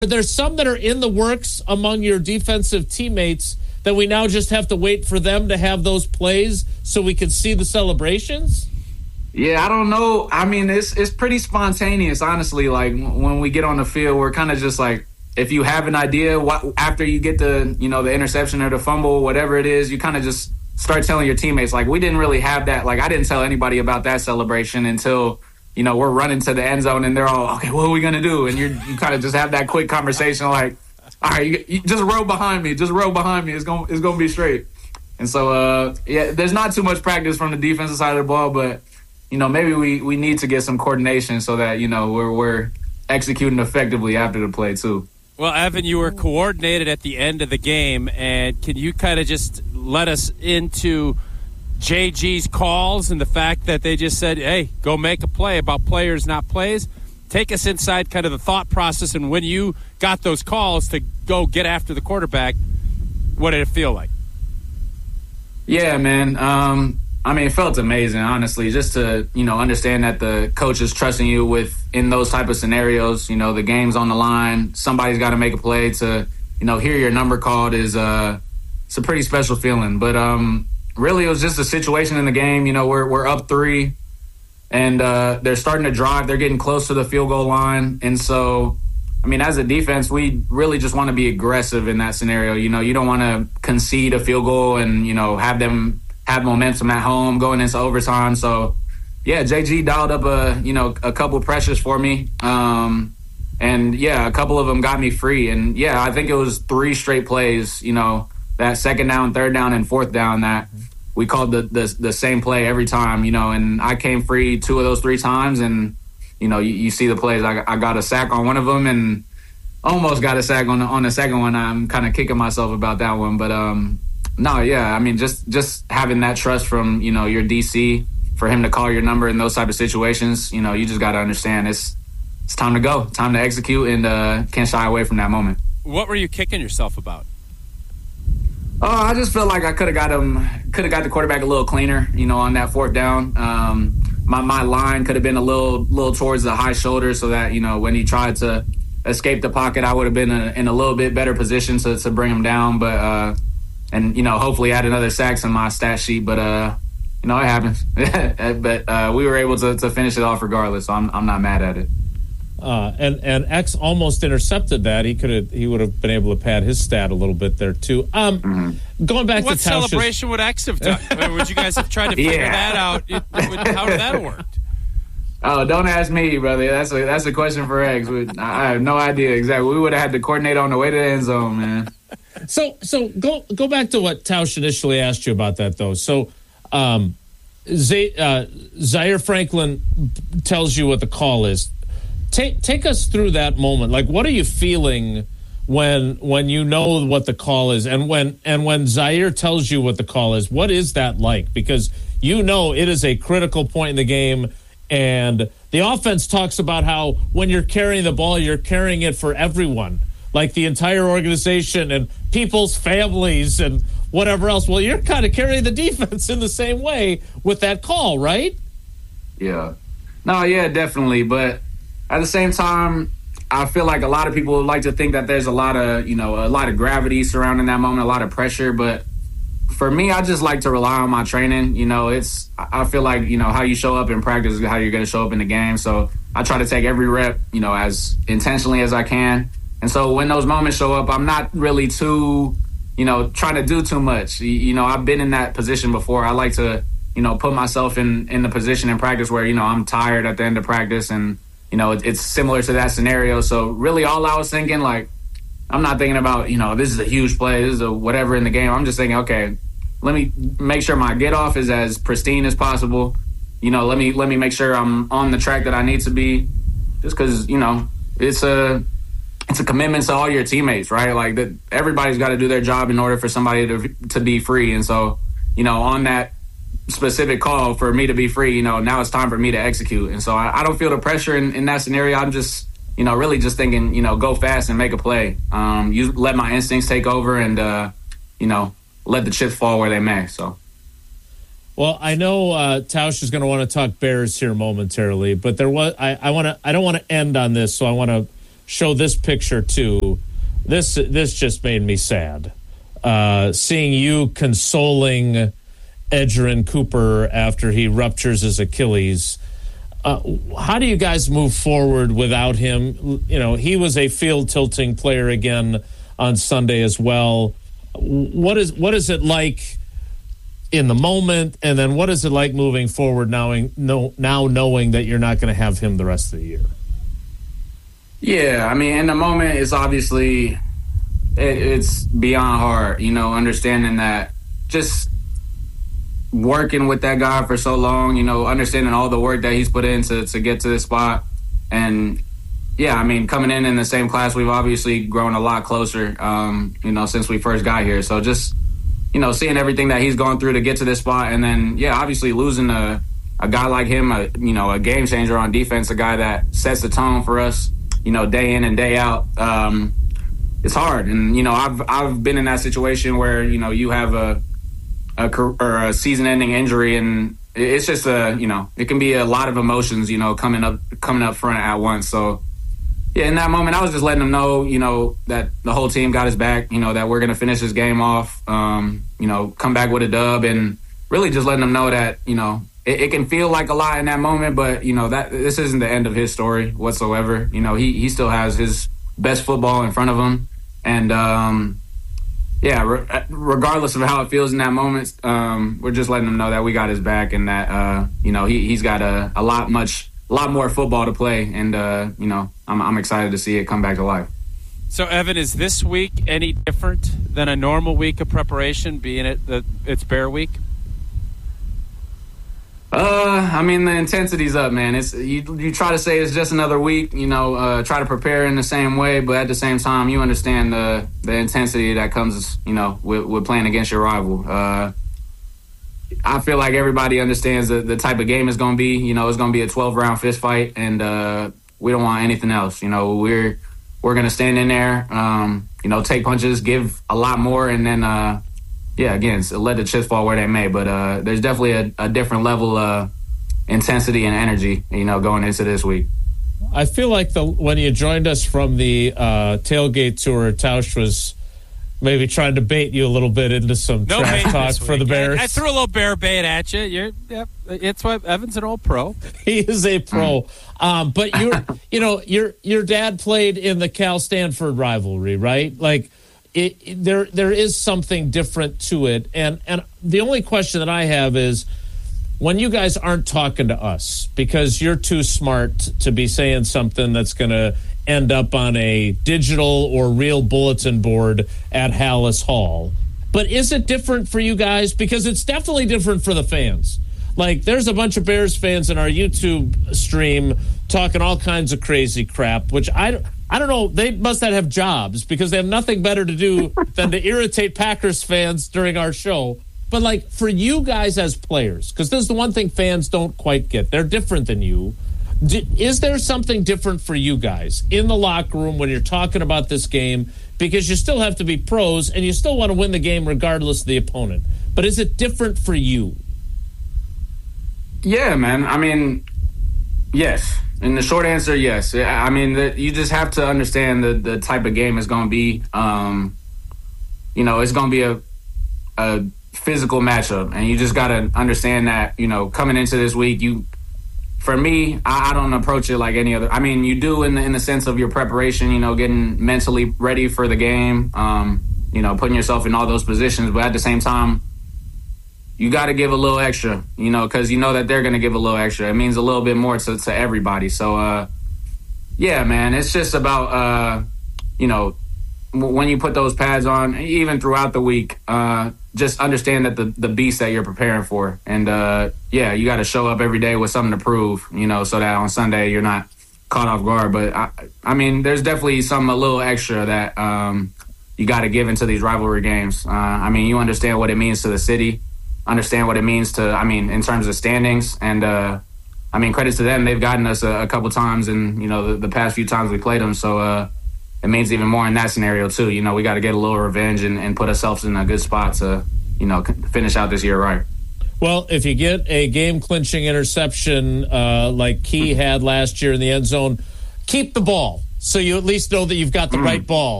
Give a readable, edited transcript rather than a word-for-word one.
there's some that are in the works among your defensive teammates that we now just have to wait for them to have those plays so we can see the celebrations? Yeah, I don't know. I mean, it's pretty spontaneous, honestly. Like, when we get on the field, we're kind of just like, if you have an idea, after you get the interception or the fumble, whatever it is, you kind of just start telling your teammates. Like, we didn't really have that. Like, I didn't tell anybody about that celebration until, we're running to the end zone and they're all, okay, what are we going to do? And you kind of just have that quick conversation like, all right, you just row behind me. Just row behind me. It's going to be straight. And so, there's not too much practice from the defensive side of the ball, but, maybe we need to get some coordination so that, we're executing effectively after the play too. Well, Evan, you were coordinated at the end of the game, and can you kind of just let us into JG's calls and the fact that they just said, hey, go make a play about players, not plays? Take us inside kind of the thought process, and when you got those calls to go get after the quarterback, what did it feel like? Yeah, man. It felt amazing, honestly, just to, understand that the coach is trusting you in those type of scenarios. The game's on the line. Somebody's got to make a play to, hear your number called it's a pretty special feeling. But really, it was just a situation in the game. We're up 3, and they're starting to drive. They're getting close to the field goal line. And so, as a defense, we really just want to be aggressive in that scenario. You don't want to concede a field goal and, have them have momentum at home going into overtime. So, yeah, JG dialed up a couple of pressures for me. And, a couple of them got me free. And, I think it was 3 straight plays, that second down, third down, and fourth down that we called the same play every time, and I came free 2 of those 3 times. And, you see the plays. I got a sack on one of them and almost got a sack on the second one. I'm kind of kicking myself about that one. But, no, yeah, just having that trust from, your DC for him to call your number in those type of situations, you just got to understand it's time to go, time to execute, and can't shy away from that moment. What were you kicking yourself about? Oh, I just feel like I could have got the quarterback a little cleaner, on that fourth down. My line could have been a little towards the high shoulder so that, when he tried to escape the pocket, I would have been in a little bit better position to bring him down. But, hopefully add another sacks in my stat sheet. But, it happens. But we were able to finish it off regardless, so I'm not mad at it. And X almost intercepted that. He would have been able to pad his stat a little bit there too. Going back what to Tausch's, celebration would X have done? Would you guys have tried to figure that out? How did that work? Oh, don't ask me, brother. That's a question for X. I have no idea exactly. We would have had to coordinate on the way to the end zone, man. So go back to what Tausch initially asked you about that, though. So Zaire Franklin tells you what the call is. Take us through that moment. Like, what are you feeling when you know what the call is, and when Zaire tells you what the call is? What is that like? Because it is a critical point in the game, and the offense talks about how when you're carrying the ball, you're carrying it for everyone, like the entire organization and people's families and whatever else. Well, you're kind of carrying the defense in the same way with that call, right? Yeah. No, yeah, definitely. But at the same time, I feel like a lot of people like to think that there's a lot of gravity surrounding that moment, a lot of pressure. But for me, I just like to rely on my training. I feel like, how you show up in practice is how you're going to show up in the game. So I try to take every rep, as intentionally as I can. And so when those moments show up, I'm not really too, trying to do too much. I've been in that position before. I like to, put myself in the position in practice where, I'm tired at the end of practice, and, it's similar to that scenario. So really all I was thinking, like, I'm not thinking about, this is a huge play, this is a whatever in the game. I'm just thinking, okay, let me make sure my get off is as pristine as possible. Let me make sure I'm on the track that I need to be, just because, it's a commitment to all your teammates, right? Like, that everybody's got to do their job in order for somebody to be free. And so, on that specific call for me to be free, now it's time for me to execute. And so I don't feel the pressure in that scenario. I'm just, really just thinking, go fast and make a play. You let my instincts take over and, let the chips fall where they may. So. Well, I know Tausch is going to want to talk Bears here momentarily, but I don't want to end on this, so I want to show this picture too. This just made me sad. Seeing you consoling Edgerrin Cooper after he ruptures his Achilles. How do you guys move forward without him? You know, he was a field-tilting player again on Sunday as well. What is it like in the moment, and then what is it like moving forward now knowing that you're not going to have him the rest of the year? Yeah, I mean, in the moment, it's obviously it's beyond hard, you know, understanding that just working with that guy for so long, you know, understanding all the work that he's put in to get to this spot. And, yeah, I mean, coming in the same class, we've obviously grown a lot closer, you know, since we first got here. So just, you know, seeing everything that he's gone through to get to this spot, and then, yeah, obviously losing a guy like him, you know, a game changer on defense, a guy that sets the tone for us, you know, day in and day out. It's hard. And, you know, I've been in that situation where, you know, you have a season-ending injury, and it's just you know, it can be a lot of emotions, you know, coming up front at once. So, yeah, in that moment, I was just letting them know, you know, that the whole team got his back, you know, that we're going to finish this game off, you know, come back with a dub, and really just letting them know that, you know, it can feel like a lot in that moment, but, you know, that this isn't the end of his story whatsoever. You know, he still has his best football in front of him. And, yeah, regardless of how it feels in that moment, we're just letting him know that we got his back, and that, you know, he's got a lot more football to play. And, you know, I'm excited to see it come back to life. So, Evan, is this week any different than a normal week of preparation, being it's Bear Week? I mean, the intensity's up, man. It's you try to say it's just another week, you know, try to prepare in the same way, but at the same time, you understand the intensity that comes, you know, with playing against your rival. I feel like everybody understands the type of game it's going to be. You know, it's going to be a 12-round fist fight, and we don't want anything else. You know, we're going to stand in there, you know, take punches, give a lot more, and then yeah, again, so let the chips fall where they may. But there's definitely a different level of intensity and energy, you know, going into this week. I feel like when you joined us from the tailgate tour, Tausch was maybe trying to bait you a little bit into some trash talk for the Bears. I threw a little bear bait at you. It's why Evan's an old pro. He is a pro. But your dad played in the Cal-Stanford rivalry, right? Like, there is something different to it, and the only question that I have is when you guys aren't talking to us because you're too smart to be saying something that's going to end up on a digital or real bulletin board at Hallis Hall. But is it different for you guys? Because it's definitely different for the fans. Like, there's a bunch of Bears fans in our YouTube stream talking all kinds of crazy crap, which I don't know. They must not have jobs because they have nothing better to do than to irritate Packers fans during our show. But, like, for you guys as players, because this is the one thing fans don't quite get. They're different than you. Is there something different for you guys in the locker room when you're talking about this game? Because you still have to be pros and you still want to win the game regardless of the opponent. But is it different for you? Yeah, man. I mean, yes. And the short answer, yes. I mean, you just have to understand the type of game it's going to be. You know, it's going to be a physical matchup, and you just got to understand that, you know, coming into this week, for me, I don't approach it like any other. I mean, you do in the sense of your preparation, you know, getting mentally ready for the game, you know, putting yourself in all those positions. But at the same time, you got to give a little extra, you know, because you know that they're going to give a little extra. It means a little bit more to everybody. So, yeah, man, it's just about, you know, when you put those pads on, even throughout the week, just understand that the beast that you're preparing for. And, yeah, you got to show up every day with something to prove, you know, so that on Sunday you're not caught off guard. But, I mean, there's definitely a little extra that you got to give into these rivalry games. I mean, you understand what it means to the city. Understand what it means to, I mean, in terms of standings. And, I mean, credit to them. They've gotten us a couple times in, you know, the past few times we played them. So it means even more in that scenario, too. You know, we got to get a little revenge and put ourselves in a good spot to, you know, finish out this year right. Well, if you get a game-clinching interception like Key had last year in the end zone, keep the ball. so you at least know that you've got the right ball.